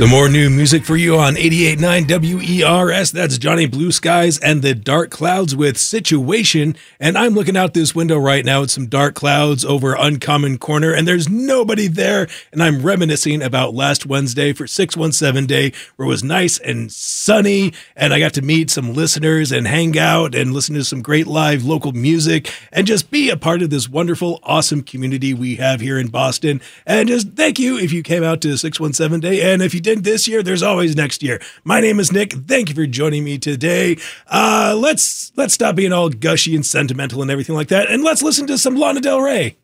Some more new music for you on 88.9 WERS. That's Johnny Blue Skies and the Dark Clouds with Situation. And I'm looking out this window right now at some dark clouds over Uncommon Corner, and there's nobody there. And I'm reminiscing about last Wednesday for 617 Day, where it was nice and sunny, and I got to meet some listeners and hang out and listen to some great live local music and just be a part of this wonderful, awesome community we have here in Boston. And just thank you if you came out to 617 Day. And if you didn't this year, there's always next year. My name is Nick. Thank you for joining me today. Let's stop being all gushy and sentimental and everything like that, and let's listen to some Lana Del Rey.